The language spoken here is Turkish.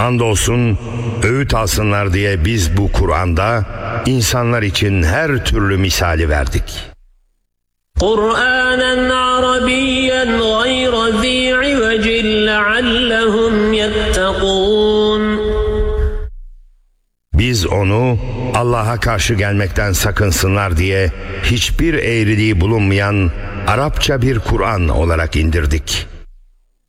Andolsun öğüt alsınlar diye biz bu Kur'an'da insanlar için her türlü misali verdik. قُرْآنًا عَرَبِيًّا غَيْرَ ذِي عِوَجٍ لَعَلَّهُمْ يَتَّقُونَ Biz onu Allah'a karşı gelmekten sakınsınlar diye hiçbir eğriliği bulunmayan Arapça bir Kur'an olarak indirdik.